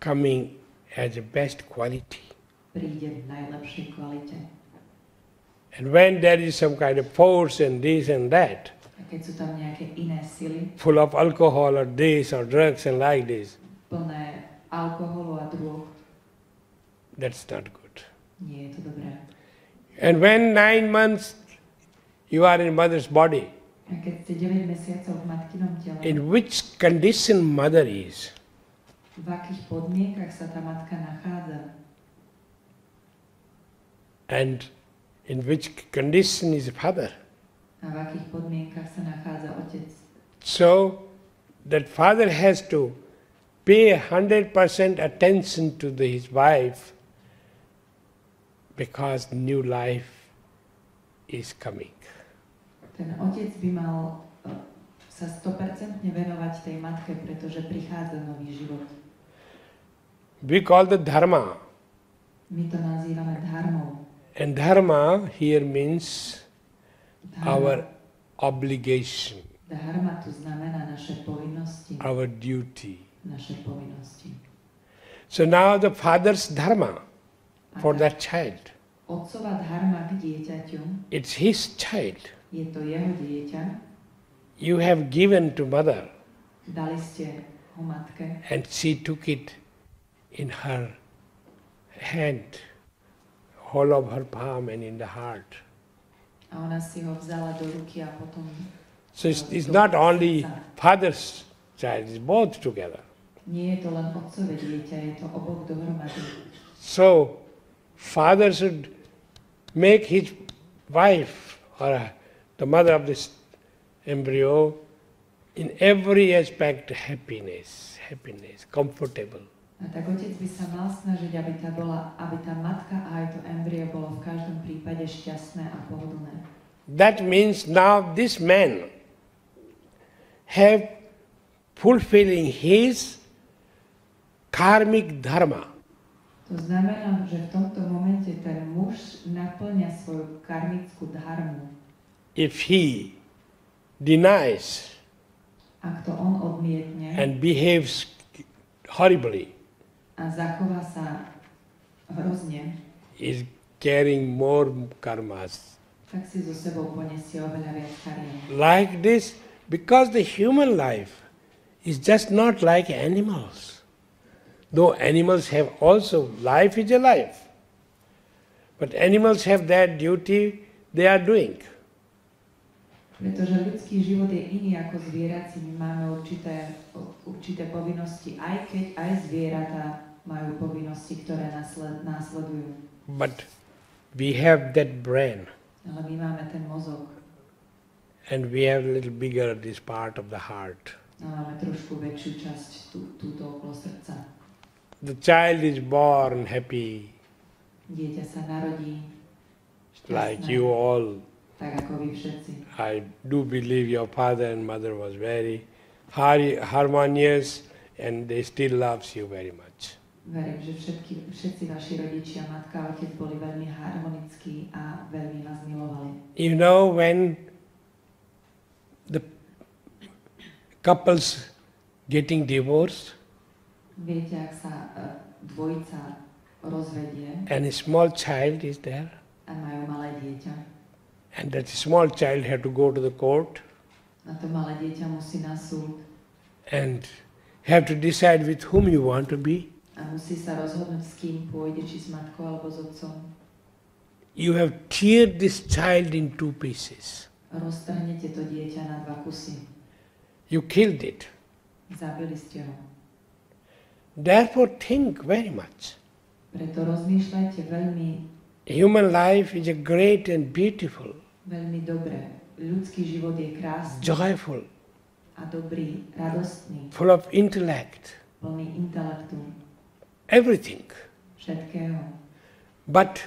coming as the best quality. Príde v najlepšej kvalite. And when there is some kind of force and this and that, A keď sú tam nejaké iné sily, full of alcohol or this or drugs and like this, plné alkoholu a drog, that's not good. nie je to dobré. And when 9 months you are in mother's body, A keď ste 9 mesiacov v matkinom tele, in which condition mother is, v akých podmienkach sa tá matka nachádza and in which condition is father. a v akých podmienkach sa nachádza otec. So that father has to pay 100% attention to his wife because new life is coming. Ten otec by mal sa 100% venovať tej matke, pretože prichádza nový život. We call the dharma. My to nazývame dharmou. And dharma here means our Dharma, obligation, dharma tu znamená naše povinnosti. our duty. Naše povinnosti. So now the father's dharma for that child, Otcova dharma k dieťaťu, it's his child. je to jeho dieťa, You have given to mother dali ste ho matke and she took it in her hand, whole of her palm and in the heart. a ona si ho vzala do ruky a potom So it's not only father's child, it's both together. nie je to len otcové dieťa, je to oboch dohromady. So father should make his wife or the mother of this embryo in every aspect happiness, comfortable. A tak otec by sa mal snažiť, aby tá matka a aj to embryo bolo v každom prípade šťastné a pohodlné. That means now this man have fulfilling his karmic dharma. To znamená, že v tomto momente ten muž naplňa svoju karmickú dharmu. If he denies Ak to on odmietne and behaves horribly, a zachová sa hrozne, is carrying more karmas. tak si so sebou poniesie oveľa viac kariem. Like this, because the human life is just not like animals. Though animals have also, life is a life. But animals have that duty they are doing. Pretože ľudský život je iný ako zvierací. My máme určité povinnosti, aj keď aj zvieratá majú povinnosti, ktoré následujú. But we have that brain. Ale my máme ten mozog. And we have a little bigger this part of the heart. A máme trošku väčšiu časť túto okolo srdca. The child is born happy, Dieťa sa narodí like šťastné, you all. tak ako vy všetci. I do believe your father and mother was very harmonious and they still loves you very much. Verím, že všetci vaši rodičia, matka a otec boli veľmi harmonickí a veľmi vás milovali. You know, when the couples getting divorced Viete, ak sa dvojica rozvedie and a small child is there, a majú malé dieťa, and that small child have to go to the court a to malé dieťa musí na súd and have to decide with whom you want to be, a musí sa rozhodnúť, s kým pôjde, či s matkou alebo s otcom. you have teared this child in two pieces. Roztrhnete to dieťa na dva kusy. You killed it. Zabili ste ho. Therefore think very much. Preto rozmýšľajte veľmi, Human life is a great and beautiful, veľmi dobre. Ľudský život je krásny joyful, a dobrý, radostný, full of intellect, plný intelektu, everything. všetkého. But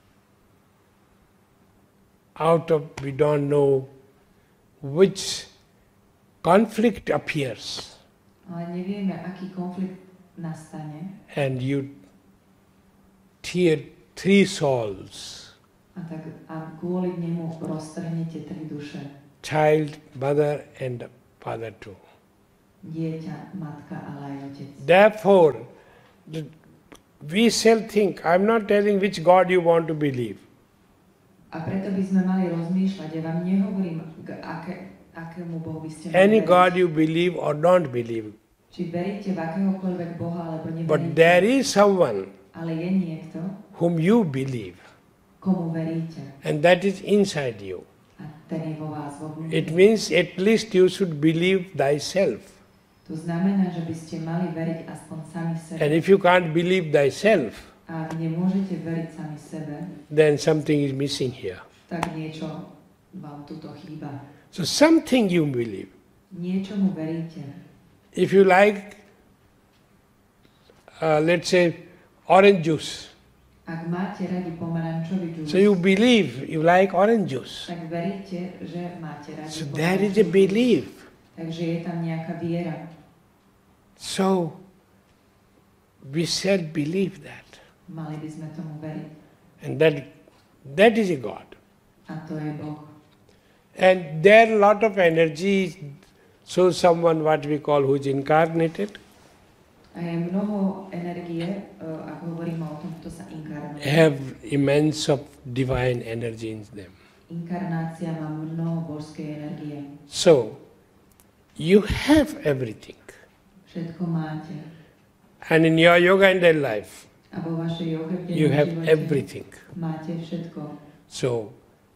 out of, we don't know which conflict appears, Ale nevieme, aký konflikt nastane, and you tear three souls, a kvôli nemu roztrhnete tri duše. child, mother and father too. Dieťa, matka, ale aj otec. Therefore, We shall think, I'm not telling which God you want to believe. A preto by sme mali rozmýšľať, ja vám nehovorím, akému Bohu by ste mali Any veriť. God you believe or don't believe. Či veríte v akéhokoľvek Boha, alebo But there neveríte. is someone Ale je niekto, whom you believe. komu veríte. And that is inside you. A ten je vo vás, vo vnútri. It means at least you should believe thyself. To znamená, že by ste mali veriť aspoň sami sebe. And if you can't believe thyself, A ak nemôžete veriť sami sebe, then something is missing here. tak niečo vám tuto chýba. So something you believe. Niečomu veríte. If you like, let's say, orange juice. Ak máte radi pomarančový džús, So you believe you like orange juice. tak veríte, že máte radi So there is a pomarančový džús. belief. Takže je tam nejaká viera. So we shall believe that. Mali by sme tomu veriť. And that is a God. A to je Boh. And there a lot of energy, so someone what we call who is incarnated, A je mnoho energie, ak hovoríme o tom, kto sa inkarnuje. have immense of divine energy in them. Inkarnácia má mnoho božskej energie. So you have everything. Všetko máte. And in your yoga and daily life, A vo vašej joge v you dennom have živote everything. máte všetko. So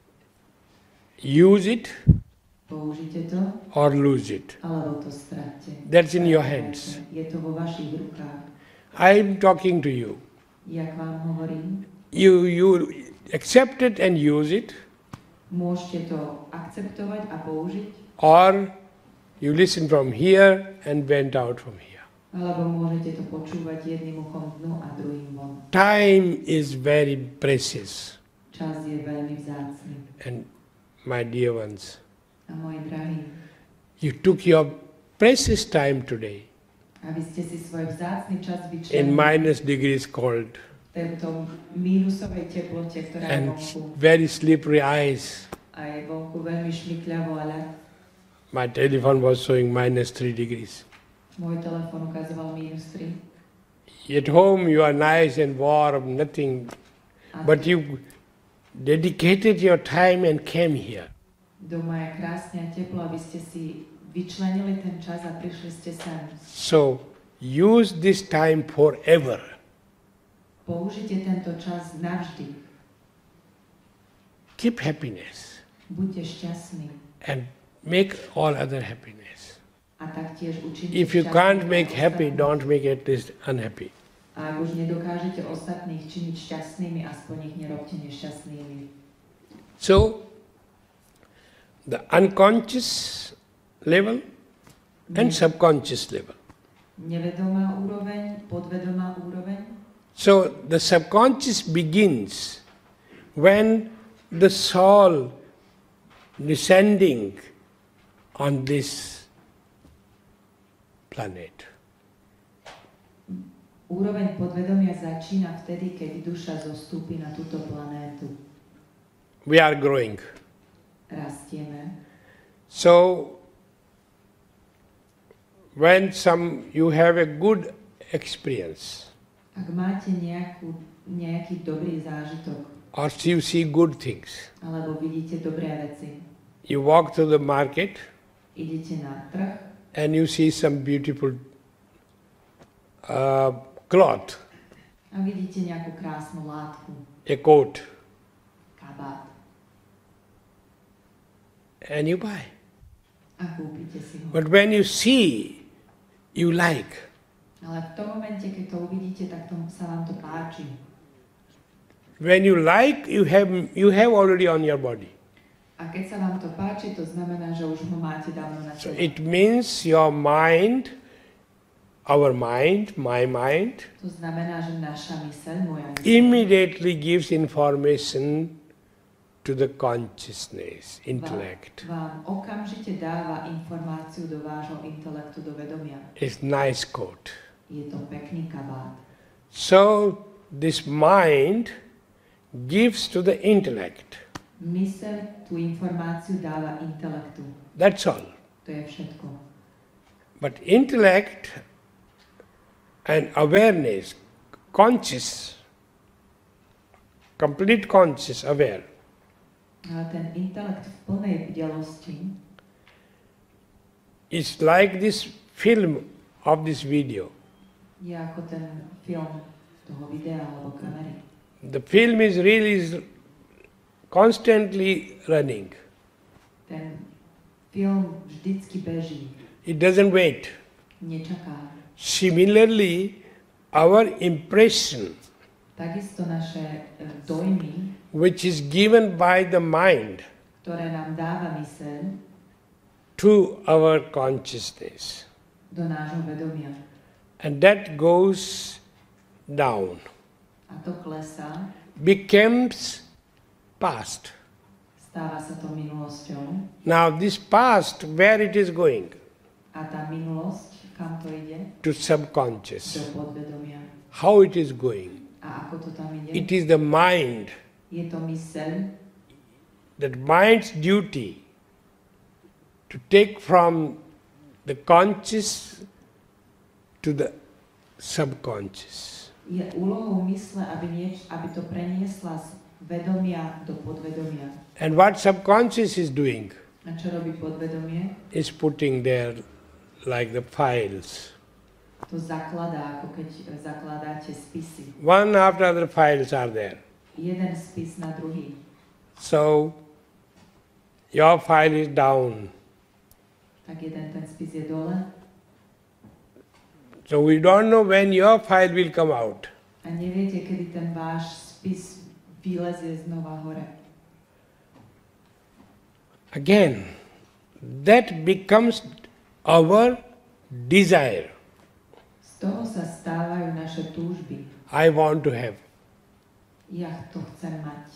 use it Použite to, or lose it. alebo to stratte. That's in your hands. Je to vo vašich rukách. I'm talking to you. Jak vám hovorím, You accept it and use it, môžete to akceptovať a použiť, or you listen from here and went out from here. alebo môžete to počúvať jedným uchom dnu a druhým von. Time is very precious. Čas je veľmi vzácny. And my dear ones, A moji drahí, you took your precious time today aby ste si svoj vzácny čas in vyčlenili minus degrees cold v tejto mínusovej teplote, ktorá je and vonku. very slippery eyes. A je vonku veľmi šmykľavo, ale My telephone was showing minus 3 degrees. môj telefón ukazoval -3. At home you are nice and warm, nothing, A but you dedicated your time and came here. doma je krásne a teplo, aby ste si vyčlenili ten čas a prišli ste sem. So use this time forever. Použite tento čas navždy. Keep happiness Buďte šťastní and make all other happiness. a taktiež učite If you can't make happy, don't make at least unhappy. A ak už nedokážete ostatných činiť šťastnými, aspoň ich nerobte nešťastnými. So the unconscious level and subconscious level. Nevedomá úroveň, podvedomá úroveň. So the subconscious begins when the soul descending on this planet. Úroveň podvedomia začína vtedy, keď duša zostúpi na túto planétu. We are growing. Rastieme. So when you have a good experience Ak máte nejaký dobrý zážitok, or you see good things, alebo vidíte dobré veci, you walk to the market idete na trh and you see some beautiful cloth, a vidíte nejakú krásnu látku, a coat, kabát and you buy. a kúpite si ho. But when you see, you like. Ale v tom momente, keď to uvidíte, tak sa vám to páči. When you like, you have already on your body. A keď sa vám to páči, to znamená, že už ho máte dávno na So tele. it means your mind, our mind, my mind, To znamená, že naša myseľ, moja myseľ, immediately gives information to the consciousness, intellect. vám okamžite dáva informáciu do vášho intelektu, do vedomia. It's nice quote. Je to pekný kabát. So this mind gives to the intellect. Myseľ tú informáciu dáva intelektu. That's all. To je všetko. But intellect and awareness, conscious, complete conscious, aware, A ten intelekt v plnej bdelosti is like this film of this video. je ako ten film toho videa alebo kamery. The film is really constantly running. Ten film vždycky beží, It doesn't wait. nečaká. Similarly, our impression, Takisto naše dojmy, which is given by the mind ktoré nám dáva myseľ to our consciousness, do nášho vedomia. and that goes down, A to klesá, becomes past. stáva sa to minulosťou. Now this past, where it is going? A tá minulosť, kam to ide? To Do subconscious. podvedomia. How it is going? A ako to tam ide? It is the mind, Je to myseľ, that mind's duty to take from the conscious to the subconscious. je úlohou mysle, aby to preniesla z vedomia do podvedomia. And what subconscious is doing A čo robí podvedomie? is putting there like the files. To zakladá, ako keď zakladáte spisy. One after other files are there. Jeden spis na druhý. So your file is down. Tak jeden ten spis je dole So we don't know when your file will come out. a neviete, kedy ten váš spis vylezie znova hore. Again, that becomes our desire. Z toho sa stávajú naše túžby. I want to have. Ja to chcem mať.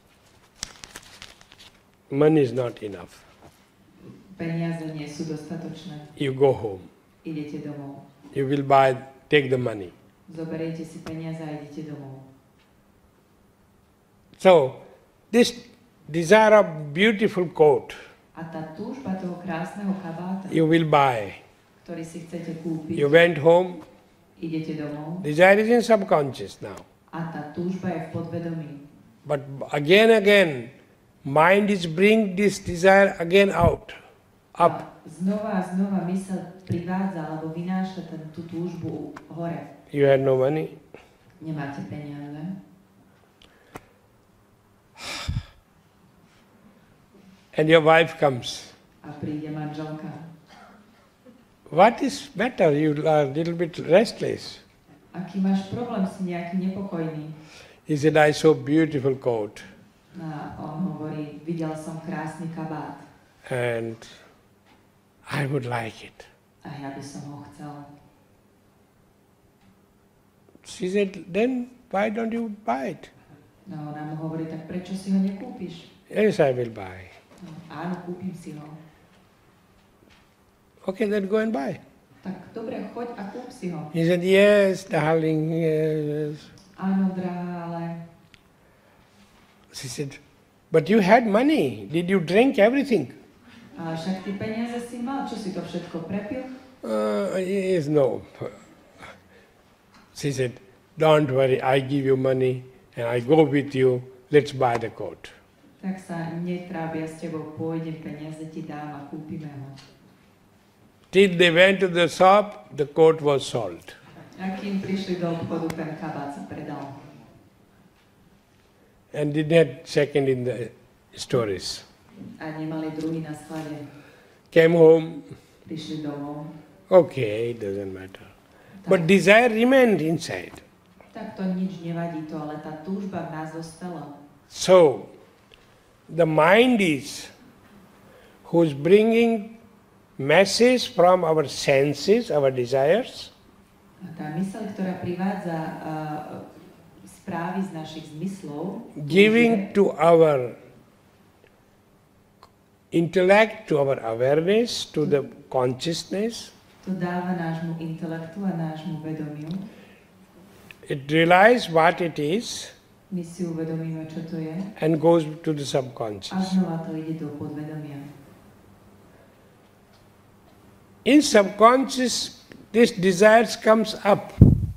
Money is not enough. Peniaze nie sú dostatočné. You go home. Idete domov. You will buy, take the money. Zoberiete si peniaze a idete domov. So, this desire of beautiful coat, A tá túžba toho krásneho kabáta, you will buy. ktorý si chcete kúpiť, You went home, idete domov desire is in subconscious now. a tá túžba je v podvedomí. But again, mind is bring this desire again out, up. A znova myseľ privádza alebo vynáša tú túžbu hore. You had no money. Nemáte peniaze. And your wife comes. A príde manželka. What is better? You are a little bit restless. Aký máš problém, si nejaký nepokojný? He said, I saw beautiful coat. A on hovorí, videl som krásny kabát. And I would like it. A ja by som ho chcel. She said, then why don't you buy it? No, ona mu hovorí, tak prečo si ho nekúpiš? Yes, I will buy. No, áno, kúpim si ho. Okay, then go and buy. Tak dobre, choď a kúp si ho. He said, yes, darling, yes. Áno, drahá, ale... She said, but you had money. Did you drink everything? Ale však ty peniaze si mal, čo si to všetko prepil? Yes, no. She said, don't worry, I give you money and I go with you. Let's buy the coat. Tak sa netrábia s tebou, pôjdem, peniaze ti dám a kúpime ho. Till they went to the shop, the coat was sold. A kým prišli do obchodu, ten kabát sa predal. And didn't have second in the stories. A nemali druhý na sklade. Came home, Prišli domov. okay, it doesn't matter. Tak, But desire remained inside. tak to nič nevadí to, ale tá túžba v nás zostala. So, the mind is who's bringing message from our senses, our desires, A tá myseľ, ktorá privádza správy z našich zmyslov, giving to our intellect, to our awareness, to the consciousness. to dáva nášmu intelektu a nášmu vedomiu. It realizes what it is My si uvedomíme, čo to je and goes to the a subconscious. znova to ide do podvedomia. In subconscious, this desires comes up.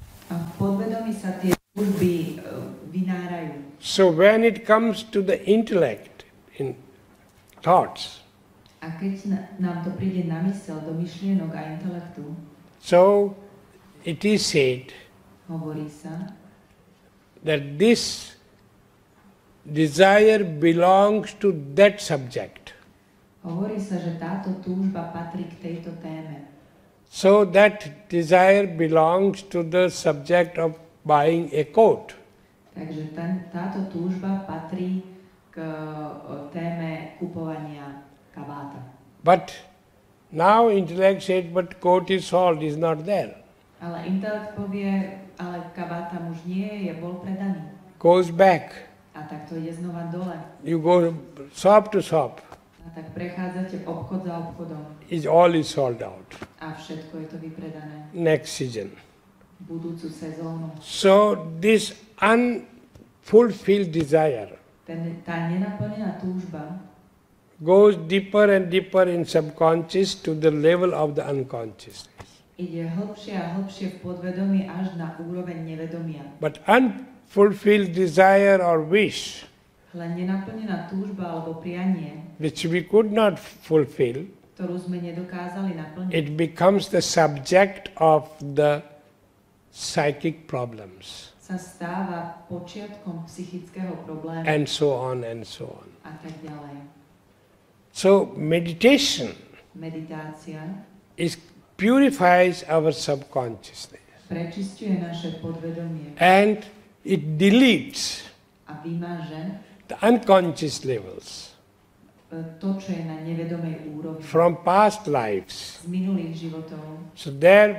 podvedomí sa tie túžby vynárajú. So when it comes to the intellect, in thoughts, A keď nám to príde na myseľ, do myšlienok a intelektu, so it is said hovorí sa, that this desire belongs to that subject. Hovorí sa, že táto túžba patrí k tejto téme. So that desire belongs to the subject of buying a coat. Takže táto túžba patrí k téme kupovania kabáta. But now intellect said, but coat is sold, is not there. Ale intelekt povie, ale kabáta už nie je, bol predaný. Goes back. A tak to ide znova dole. You go shop to shop. A tak prechádzate obchod za obchodom. All is sold out. A všetko je to vypredané. Next season. Budúcu sezónu. So this unfulfilled desire Tá nenaplnená túžba goes deeper and deeper in subconscious to the level of the unconscious. ide hlbšie a hlbšie v podvedomí až na úroveň nevedomia. But unfulfilled desire or wish, Len nenaplnená túžba alebo prianie, which we could not fulfill, ktorú sme nedokázali naplniť, it becomes the subject of the psychic problems, sa stáva počiatkom psychického problému and so on and so on. a tak ďalej. So meditation Meditácia purifies our subconsciousness prečisťuje naše podvedomie and it deletes a vymaže the unconscious levels to, čo je na nevedomej úrovni from past lives. z minulých životov. So there,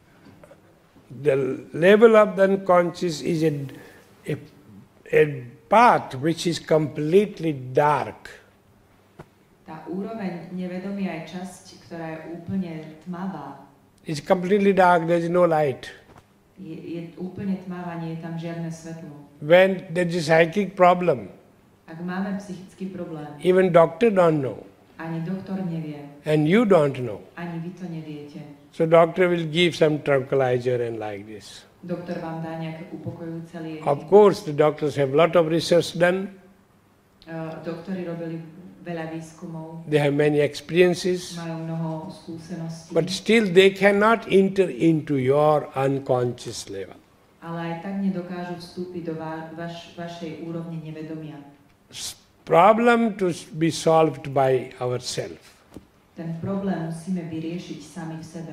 the level of the unconscious is a path which is completely dark. Tá úroveň nevedomia je časť, ktorá je úplne tmavá. It's completely dark, there is no light. Je úplne tmavá, nie je tam žiadne svetlo. When there is a psychic problem, Ak máme psychický problém, even doctor don't know, ani doktor nevie, and you don't know. ani vy to neviete. So doctor will give some tranquilizer and like this. Doktor vám dá nejaké upokojujúce lieky. Of course, the doctors have lot of research done. Doktori robili veľa výskumov, They have many experiences, majú mnoho skúseností, but still they cannot enter into your unconscious level. ale aj tak nedokážu vstúpiť do vašej úrovne nevedomia. Problem to be solved by ourselves. Ten problém musíme vyriešiť sami v sebe.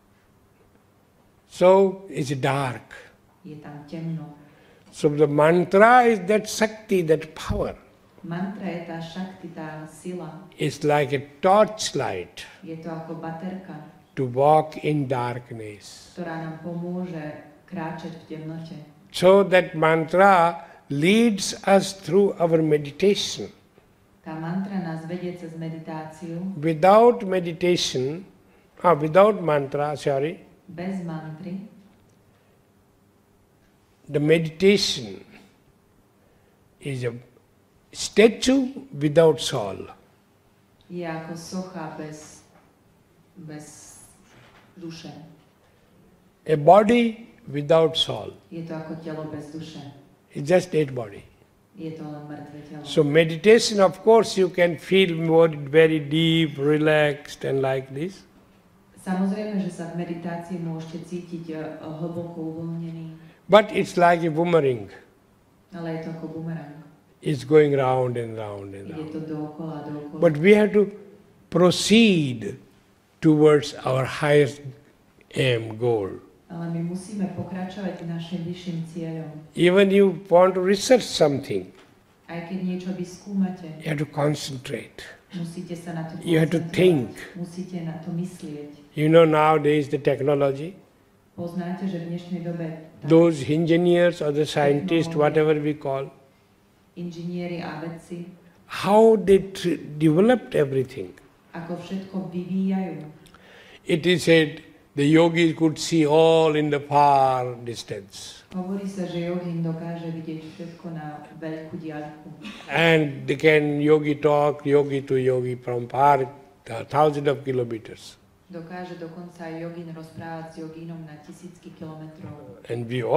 So it's dark. Je tam temno. So the mantra is that Shakti, that power. Mantra je tá šakti, tá sila. It's like a torchlight Je to ako baterka, to walk in darkness. ktorá nám pomôže kráčať v temnote. So that mantra leads us through our meditation. Tá mantra nás vedie cez meditáciu. Without meditation, without mantra, Bez mantry the meditation is a statue without soul. je ako socha bez duše. A body without soul. Je to ako telo bez duše. It's just dead body. Je to len mŕtve telo. So meditation, of course, you can feel more very deep, relaxed and like this. Samozrejme, že sa v meditácii môžete cítiť hlboko uvoľnený, But it's like a boomerang. ale je to ako bumerang. It's going round and round and Ide round. to dookola, dookola. But we have to proceed towards our highest aim, goal. Ale my musíme pokračovať našim vyšším cieľom. Even you want to research something, Aj keď niečo vyskúmate, you have to concentrate. musíte sa na to You have to koncentrovať. think. Musíte na to myslieť. You know nowadays the technology, Poznáte, že v dnešnej dobe those engineers or the scientists, whatever we call, inžinieri a vedci, how they developed everything. ako všetko vyvíjajú. It is said the yogis could see all in the far distance. Hovorí sa, že jogín dokáže vidieť všetko na veľkú diaľku. And they can yogi talk, yogi to yogi from far, thousands of kilometers. Dokáže dokonca aj jogín rozprávať s jogínom na tisícky kilometrov. And we